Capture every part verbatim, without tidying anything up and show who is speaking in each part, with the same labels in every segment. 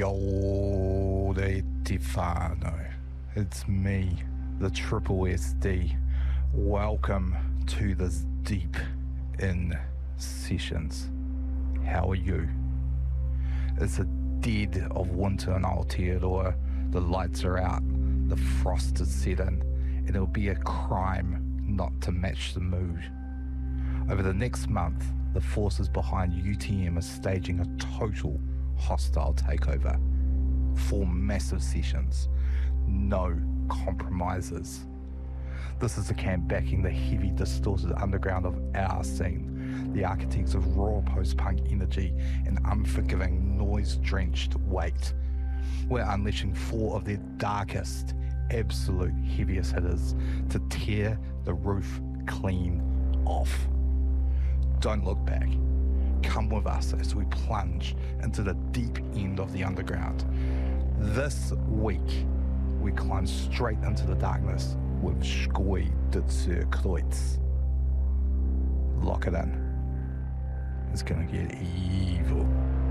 Speaker 1: Yo, de Tifano. It's me, the Triple S D. Welcome to this Deep In Sessions. How are you? It's a dead of winter in Aotearoa. The lights are out, the frost is set in, and it'll be a crime not to match the mood. Over the next month, the forces behind U T M are staging a total hostile takeover. Four massive sessions, no compromises. This is the camp backing the heavy, distorted underground of our scene, the architects of raw post-punk energy and unforgiving, noise-drenched weight. We're unleashing four of their darkest, absolute heaviest hitters to tear the roof clean off. Don't look back. Come with us as we plunge into the deep end of the underground. This week, we climb straight into the darkness with Skoi dit Sir Kreutz. Lock it in. It's gonna get evil.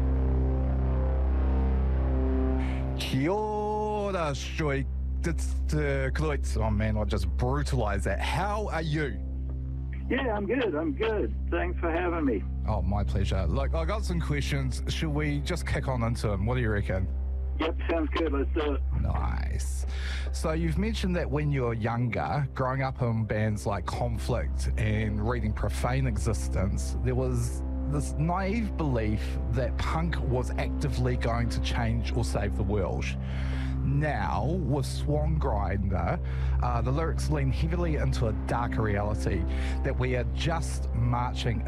Speaker 1: Kia ora, Skoi dit Sir Kreutz. Oh man, I just brutalized that. How are you?
Speaker 2: Yeah, I'm good. I'm good. Thanks for having me.
Speaker 1: Oh, my pleasure. Look, I got some questions. Should we just kick on into them? What do you reckon?
Speaker 2: Yep, sounds good. Let's do it.
Speaker 1: Nice. So you've mentioned that when you were younger, growing up in bands like Conflict and reading Profane Existence, there was this naive belief that punk was actively going to change or save the world. Now, with Swan Grinder, uh, the lyrics lean heavily into a darker reality that we are just marching